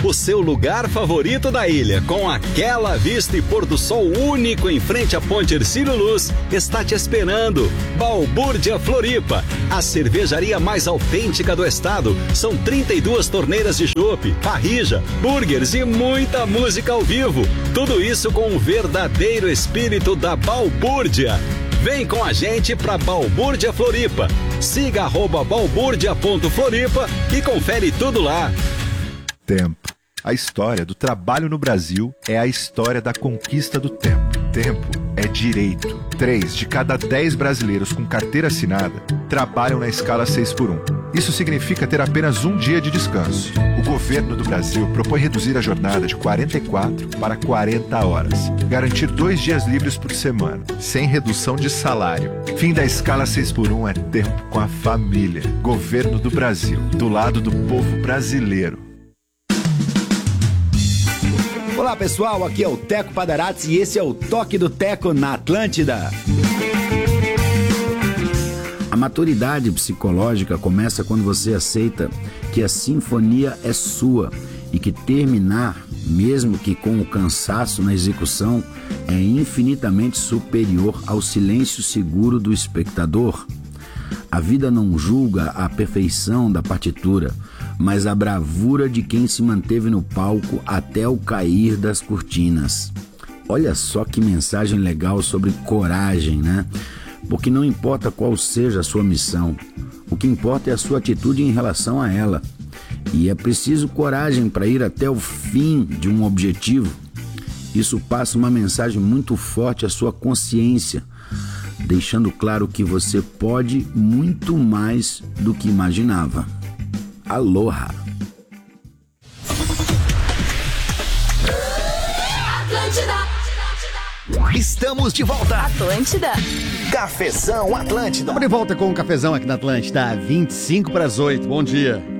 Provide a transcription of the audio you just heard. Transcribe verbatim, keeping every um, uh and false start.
O seu lugar favorito da ilha, com aquela vista e pôr do sol único em frente à Ponte Hercílio Luz, está te esperando. Balbúrdia Floripa, a cervejaria mais autêntica do estado. São trinta e duas torneiras de chopp, parrija, burgers e muita música ao vivo. Tudo isso com o verdadeiro espírito da balbúrdia. Vem com a gente pra Balbúrdia Floripa. Siga arroba balbúrdia ponto floripa e confere tudo lá. Tempo. A história do trabalho no Brasil é a história da conquista do tempo. Tempo é direito. Três de cada dez brasileiros com carteira assinada trabalham na escala seis por um. Isso significa ter apenas um dia de descanso. O governo do Brasil propõe reduzir a jornada de quarenta e quatro para quarenta horas. Garantir dois dias livres por semana, sem redução de salário. Fim da escala seis por um é tempo com a família. Governo do Brasil, do lado do povo brasileiro. Olá pessoal, aqui é o Teco Padarati e esse é o Toque do Teco na Atlântida. A maturidade psicológica começa quando você aceita que a sinfonia é sua e que terminar, mesmo que com o cansaço na execução, é infinitamente superior ao silêncio seguro do espectador. A vida não julga a perfeição da partitura, mas a bravura de quem se manteve no palco até o cair das cortinas. Olha só que mensagem legal sobre coragem, né? Porque não importa qual seja a sua missão, o que importa é a sua atitude em relação a ela. E é preciso coragem para ir até o fim de um objetivo. Isso passa uma mensagem muito forte à sua consciência, deixando claro que você pode muito mais do que imaginava. Aloha! Estamos de volta. Atlântida. Cafezão Atlântida. Estamos de volta com o Cafezão aqui na Atlântida, vinte e cinco para as oito. Bom dia.